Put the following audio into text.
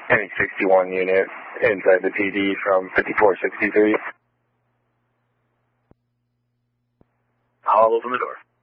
Any 61 unit inside the PD from 5463. I'll open the door.